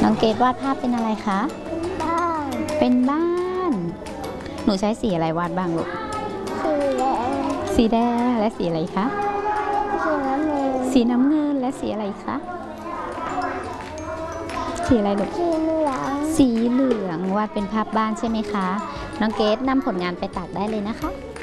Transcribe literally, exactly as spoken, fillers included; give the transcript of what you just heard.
น้องเกดวาดภาพเป็นอะไรคะบ้านเป็นบ้านหนูใช้สีอะไรวาดบ้างลูกสีแดงสีแดงและสีอะไรคะสีน้ำเงินสีน้ำเงินและสีอะไรคะสีอะไรลูกสีเหลืองสีเหลืองวาดเป็นภาพบ้านใช่ไหมคะน้องเกดนำผลงานไปตัดได้เลยนะคะ